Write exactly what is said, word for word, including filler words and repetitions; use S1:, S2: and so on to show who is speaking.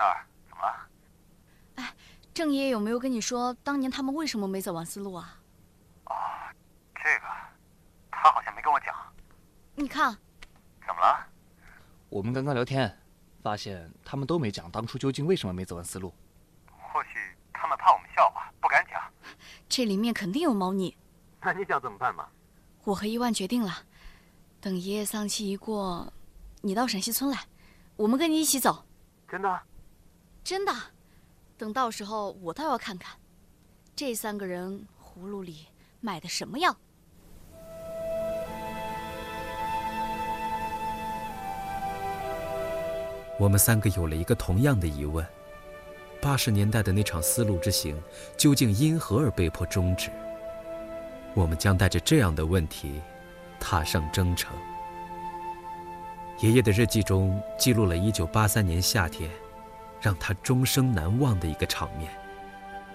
S1: 儿，怎么了？
S2: 哎，郑爷爷有没有跟你说当年他们为什么没走完丝路啊？
S1: 哦，这个，他好像没跟我讲。
S2: 你看，
S1: 怎么了？
S3: 我们刚刚聊天，发现他们都没讲当初究竟为什么没走完丝路。
S1: 或许他们怕我们笑话，不敢讲。
S2: 这里面肯定有猫腻。
S1: 那你想怎么办嘛？
S2: 我和一万决定了，等爷爷丧期一过，你到陕西村来，我们跟你一起走。
S1: 真的？
S2: 真的。等到时候我倒要看看，这三个人葫芦里卖的什么药。
S4: 我们三个有了一个同样的疑问：八十年代的那场丝路之行，究竟因何而被迫终止？我们将带着这样的问题，踏上征程。爷爷的日记中记录了一九八三年夏天，让他终生难忘的一个场面。